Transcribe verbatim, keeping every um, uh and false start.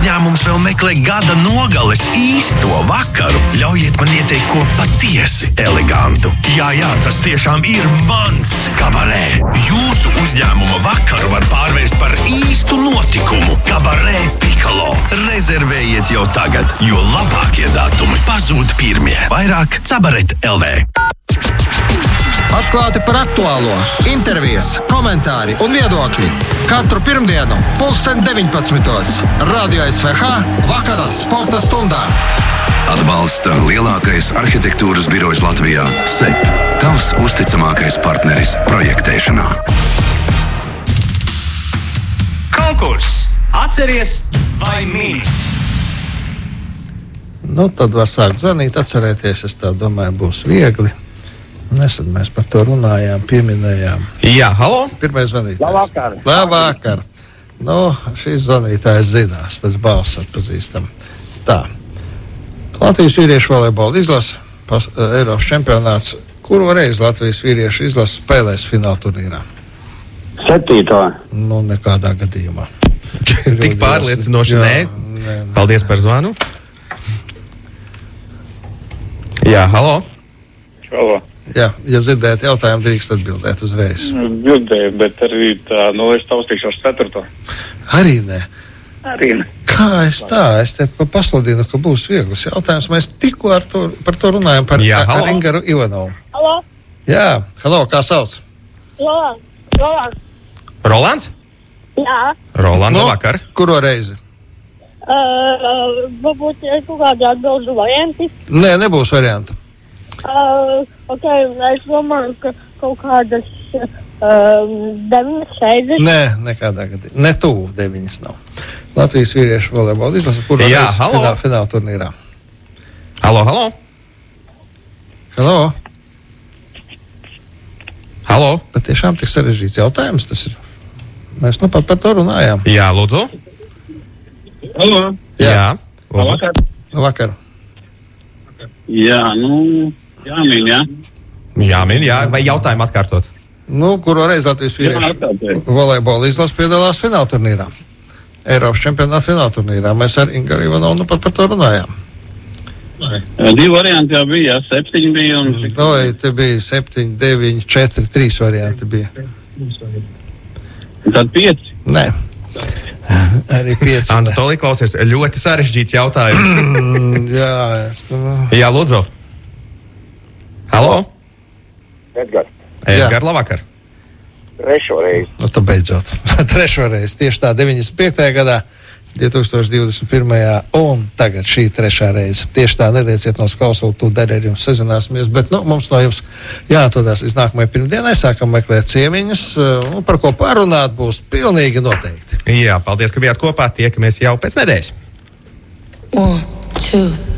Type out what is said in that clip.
uzņēmums vēl meklē gada nogales īsto vakaru, ļaujiet man ieteikt ko patiesi elegantu. Jā, jā, tas tiešām ir mans kabarē. Jūsu uzņēmuma vakaru var pārvērst par īstu notikumu. Kabarē Pikolo. Rezervējiet jau tagad, jo labākie datumi pazūd pirmie. Vairāk Cabaret L V. Atklāti par aktuālo, intervijas, komentāri un viedokļi. Katru pirmdienu, pulksten deviņpadsmitos. Radio S V H vakarā sporta stundā. Atbalsta lielākais arhitektūras birojs Latvijā – S E P. Tavs uzticamākais partneris projektēšanā. Konkurss! Atceries vai mini? Nu, tad var sākt zvanīt, atcerēties, es tā domāju, būs viegli. Nesen mēs par to runājām, pieminējām. Jā, halo? Pirmais zvanītājs. Labvakar. Labvakar. Nu, šīs zvanītājs zinās, pēc balss atpazīstam. Tā. Latvijas vīriešu volejbola izlase, pas, uh, Eiropas čempionāts. Kuru reizi Latvijas vīriešu izlase spēlēs fināla turnīrā? Septīto. Nu, nekādā gadījumā. Tik pārliecinoši, jā, nē. nē. Paldies par zvanu. Jā, halo? Halo. Jā, ja dzirdēt jautājumu, drīkst atbildēt uzreiz. Dzirdēju, bet arī tā, nu, es taustīšos ceturto. Arī nē. Arī ne. Kā es tā? Es te pasludinu, ka būs viegls jautājums. Mēs tikko ar to, par to runājam, par, Jā, ar halo. Ingaru Ivanovu. Halo? Jā, halo, kā sauc? Rolands. Rolands. Rolands? Jā. Roland, Nu, labvakar. Kuro reizi? Uh, varbūt ir kaut kādi atbilžu varianti. Nē, nebūs variantu. Uh, ok, es domāju, ka kaut kādas uh, deviņas reizes. Nē, nekādā gadījumā. Ne tuvu deviņas nav. Latvijas vīriešu volejbola izlase, kuro Jā, reizi halo. fināla, fināla turnīrā. Halo, halo? Halo? Halo? Bet tiešām tik sarežģīts jautājums tas ir. Mēs nu pat par to runājām. Jā, lūdzu. Halo. Jā. Jā. Lūdzu. Labvakar. Vakar. Jā, nu, jāmin, jā. Jā, min, jā. Vai jautājumu atkārtot? Nu, kuro reizi Latvijas Jā, vīriešu atkārtoju. volejbola izlase piedalās fināla turnīrā. Eiropas čempionāta fināla turnīrā. Mēs ar Ingaru Ivanovu nu pat par to runājām. Divi varianti jau bija, jā, septiņi bija un... Vai te bija septiņi, deviņi, četri, trīs varianti bija? Tad pieci. Nē. Arī pieci. Anatolij, klausies, ļoti sarežģīts jautājums. Mm, jā, es domāju. Jā, lūdzu. Halo? Edgars, Edgar, labvakar. trešo reizi. Nu, tā beidzot. Trešo reizi. Tieši tā, deviņdesmit piektajā gadā, divi tūkstoši divdesmit pirmajā un tagad šī trešā reize. Tieši tā, nelieciet no klausult, tu dari ar jums sazināsimies, bet, nu, mums no jums jāatodās līdz nākamajai pirmdienai, sākam meklēt ciemiņus, un par ko parunāt būs pilnīgi noteikti. Jā, paldies, ka bijāt kopā. Tiekamies jau pēc nedēļas. One, two.